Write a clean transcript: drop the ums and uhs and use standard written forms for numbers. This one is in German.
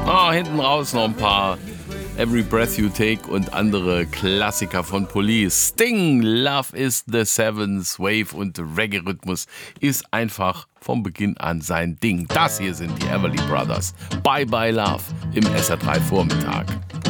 Hinten raus noch ein paar Every Breath You Take und andere Klassiker von Police. Sting, Love is the Seventh Wave und Reggae-Rhythmus ist einfach vom Beginn an sein Ding. Das hier sind die Everly Brothers. Bye Bye Love im SR3 Vormittag.